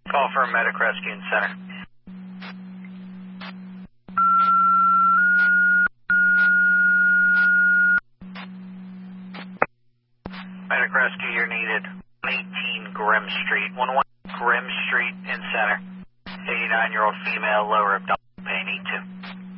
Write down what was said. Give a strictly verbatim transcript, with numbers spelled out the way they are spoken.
Call for a medic rescue in center. Medic rescue, you're needed. one eighteen Grimm Street. one one Grimm Street in center. eighty-nine-year-old female, lower abdominal pain, E two.